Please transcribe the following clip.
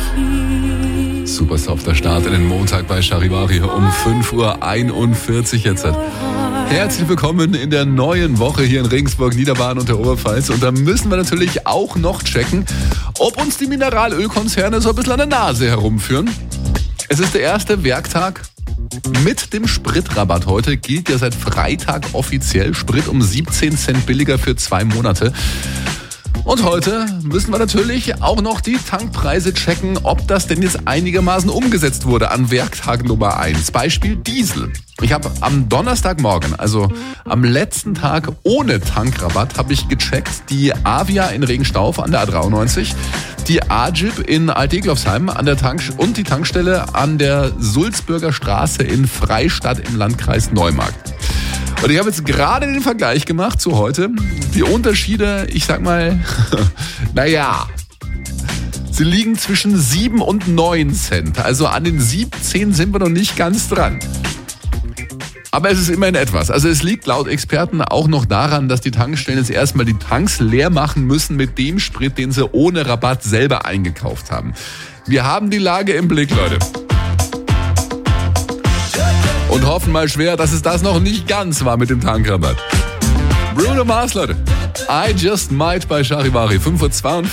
Super softer Start in den Montag bei Charivari um 5:41 Uhr jetzt. Herzlich willkommen in der neuen Woche hier in Regensburg, Niederbayern und der Oberpfalz. Und da müssen wir natürlich auch noch checken, ob uns die Mineralölkonzerne so ein bisschen an der Nase herumführen. Es ist der erste Werktag mit dem Spritrabatt heute. Gilt ja seit Freitag offiziell. Sprit um 17 Cent billiger für 2 Monate. Und heute müssen wir natürlich auch noch die Tankpreise checken, ob das denn jetzt einigermaßen umgesetzt wurde an Werktag Nummer 1. Beispiel Diesel. Ich habe am Donnerstagmorgen, also am letzten Tag ohne Tankrabatt, habe ich gecheckt, die Avia in Regenstauf an der A93, die Agip in Alt-Egloffsheim an der und die Tankstelle an der Sulzbürger Straße in Freistadt im Landkreis Neumarkt. Und ich habe jetzt gerade den Vergleich gemacht zu heute. Die Unterschiede, ich sag mal, sie liegen zwischen 7 und 9 Cent. Also an den 17 sind wir noch nicht ganz dran. Aber es ist immerhin etwas. Also es liegt laut Experten auch noch daran, dass die Tankstellen jetzt erstmal die Tanks leer machen müssen mit dem Sprit, den sie ohne Rabatt selber eingekauft haben. Wir haben die Lage im Blick, Leute. Und hoffen mal schwer, dass es das noch nicht ganz war mit dem Tankrabatt. Bruno Mars, Leute. I Just Might bei Charivari. 5:42 Uhr.